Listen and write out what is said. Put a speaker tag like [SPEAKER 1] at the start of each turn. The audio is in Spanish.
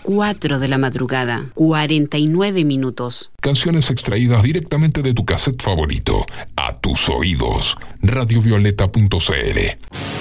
[SPEAKER 1] 4 de la madrugada, 49 minutos.
[SPEAKER 2] Canciones extraídas directamente de tu cassette favorito, a tus oídos. Radiovioleta.cl